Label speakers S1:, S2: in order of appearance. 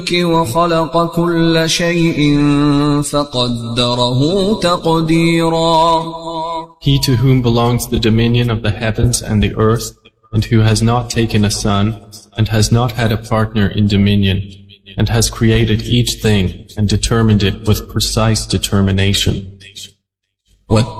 S1: وخلق كل شيء فقدره تقديرا.
S2: He to whom belongs the dominion of the heavens and the earth, and who has not taken a son, and has not had a partner in dominion, and has created each thing and determined it with precise determination.